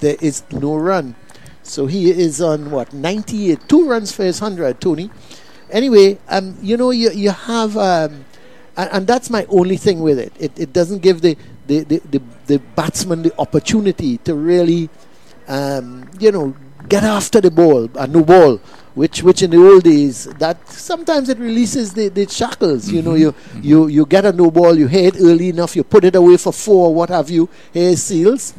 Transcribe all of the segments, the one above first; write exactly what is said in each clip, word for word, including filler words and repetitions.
there is no run. So he is on what, ninety-eight, two runs for his hundred, Tony. Anyway, um, you know, you you have, um, and, and that's my only thing with it. It it doesn't give the the, the, the, the batsman the opportunity to really, um, you know, get after the ball, a no ball, which which in the old days, that sometimes it releases the, the shackles. Mm-hmm. You know, you, mm-hmm. you you get a no ball, you hit it early enough, you put it away for four, what have you. Here's Seals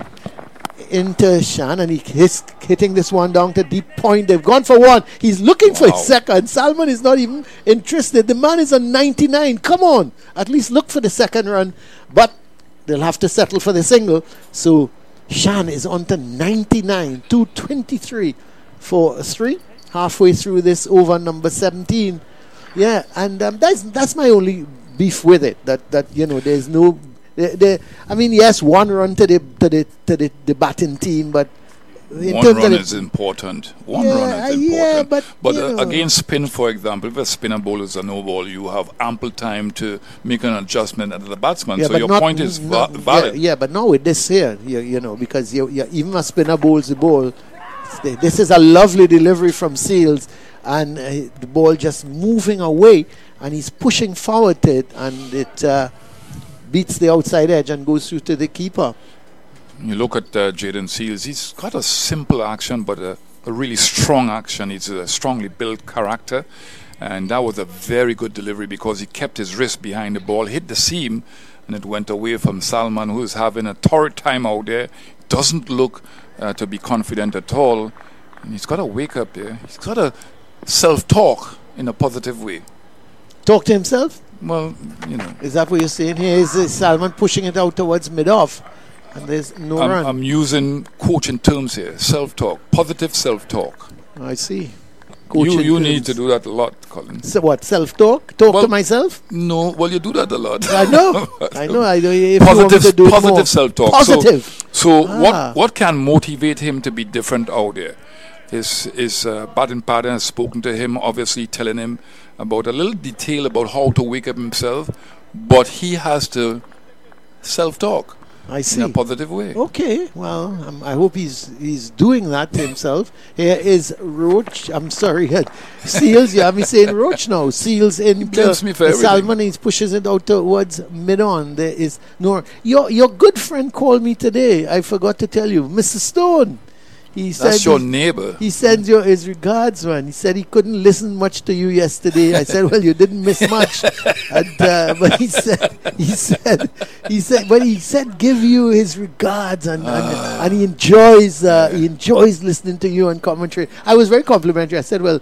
into Shan, and he is hitting this one down to deep point. They've gone for one. He's looking wow. for his second. Salman is not even interested. The man is on ninety-nine. Come on, at least look for the second run. But they'll have to settle for the single. So Shan is on to ninety-nine, two twenty-three for three. Halfway through this over number seventeen. Yeah, and um, that's that's my only beef with it. That that you know, there's no. They, they, I mean, yes, one run to the to the to the, the batting team, but in one terms run of is important. One yeah, run is important. Yeah, but but you uh, know. against spin, for example, if a spinner bowl is a no ball, you have ample time to make an adjustment at the batsman. Yeah, so your not, point is not, va- valid. Yeah, yeah, but now with this here, you, you know, because you, you, even a spinner bowls the ball. This is a lovely delivery from Seals, and uh, the ball just moving away, and he's pushing forward to it, and it. Uh, beats the outside edge and goes through to the keeper. You look at uh, Jayden Seals, he's got a simple action, but a, a really strong action. He's a strongly built character, and that was a very good delivery because he kept his wrist behind the ball, hit the seam, and it went away from Salman, who is having a torrid time out there. Doesn't look uh, to be confident at all, and he's got to wake up there. He's got to self-talk in a positive way. Talk to himself? Well, you know. Is that what you're saying here? Is uh, Salman pushing it out towards mid-off? And there's no I'm, run. I'm using coaching terms here. Self-talk. Positive self-talk. I see. You, you terms. need to do that a lot, Colin. So what, self-talk? Talk well, to myself? No, well, you do that a lot. I know. I know. I know. If positive you do positive self-talk. Positive. So, so ah. what, what can motivate him to be different out there? His, his uh, batting partner has spoken to him, obviously telling him about a little detail about how to wake up himself, but he has to self-talk I see. in a positive way. Okay, well, um, I hope he's he's doing that to himself. Here is Roach. I'm sorry, Seals. You have me saying Roach now. Seals in blames me for everything. Salman. He pushes it out towards mid-on. There is no. Your your good friend called me today. I forgot to tell you, Mister Stone. He That's said your he, neighbor. He sends you his regards, man. He said he couldn't listen much to you yesterday. I said, well, you didn't miss much. and, uh, but he said, he said, he said, but he said, give you his regards, and, uh, and, and he enjoys, uh, yeah. he enjoys listening to you on commentary. I was very complimentary. I said, well,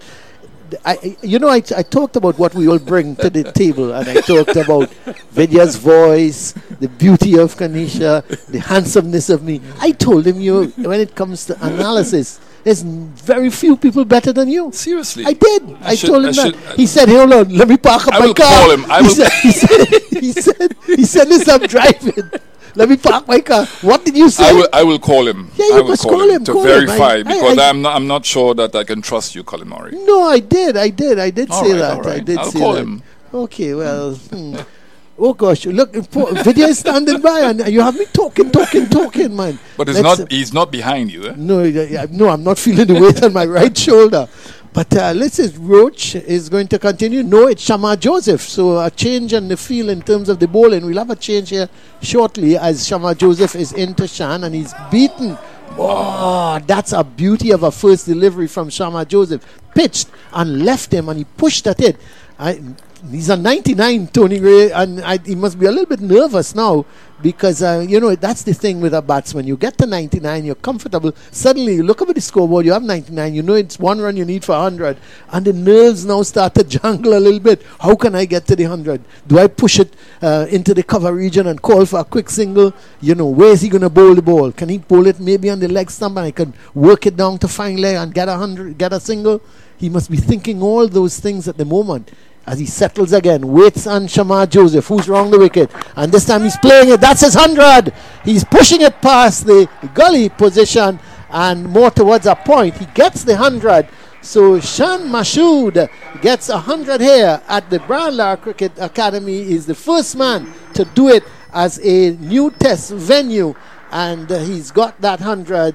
I, you know, I, I talked about what we all bring to the table, and I talked about Vidya's voice, the beauty of Kanisha, the handsomeness of me. I told him, you, when it comes to analysis, there's very few people better than you. Seriously, I did. I, I should, told him I that. should, he said, "Hold on, let me park up I my will car." Call him. I he, will said, he said, he said, he said, "Listen, I'm driving. Let me park my car." What did you say? I will, I will call him. Yeah, you I will must call, call him, him to call verify him. I, because I, I, I'm not. I'm not sure that I can trust you, Colin Murray. No, I did. I did. I did all say right, that. Right. I did I'll say call that. him. Okay. Well. Hmm. Oh gosh! Look, Vidya is standing by, and you have me talking, talking, talking, man. But it's Let's, not. He's not behind you. Eh? No, no, I'm not feeling the weight on my right shoulder. But uh, let's say Roach is going to continue. No, it's Shamar Joseph. So a change on the field in terms of the bowling. We'll have a change here shortly as Shamar Joseph is into Shan and he's beaten. Oh, that's a beauty of a first delivery from Shamar Joseph. Pitched and left him and he pushed at it. I, he's a ninety-nine, Tony Ray, and I, he must be a little bit nervous now because, uh, you know, that's the thing with a batsman. You get to ninety-nine, you're comfortable. Suddenly, you look up at the scoreboard, you have ninety-nine, you know it's one run you need for one hundred, and the nerves now start to jangle a little bit. How can I get to the one hundred? Do I push it uh, into the cover region and call for a quick single? You know, where is he going to bowl the ball? Can he bowl it maybe on the leg stump and I can work it down to fine leg and get a hundred, get a single? He must be thinking all those things at the moment. As he settles again, waits on Shamar Joseph, who's round the wicket. And this time he's playing it. That's his hundred. He's pushing it past the gully position and more towards a point. He gets the hundred. So Shan Mashood gets a hundred here at the Brian Lara Cricket Academy. He's the first man to do it as a new test venue. And uh, he's got that hundred.